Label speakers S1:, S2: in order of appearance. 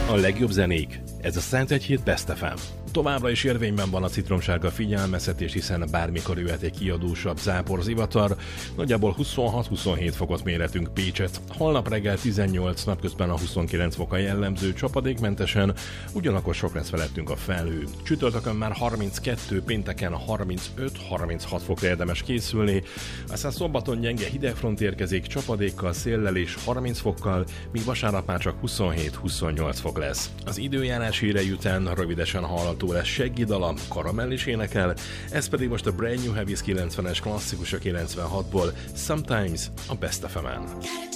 S1: A legjobb zenék. Ez a Szent Egy Hét Best FM. Továbbra is érvényben van a citromsárga figyelmeztetés, hiszen bármikor jöhet egy kiadósabb zápor zivatar. Nagyjából 26-27 fokot méretünk Pécset. Holnap reggel 18, napközben a 29 fok a jellemző, csapadékmentesen, ugyanakkor sok lesz felettünk a felhő. Csütörtökön már 32, pénteken 35-36 fokra érdemes készülni, aztán szombaton gyenge hidegfront érkezik, csapadékkal, széllel és 30 fokkal, míg vasárnap már csak 27-28 fok lesz. Az időjárás hírei után rövidesen hallható lesz Shaggy dala, Karamell is énekel, ez pedig most a Brand New Heavies 90-es klasszikus a 96-ból, Sometimes a Best FM-en.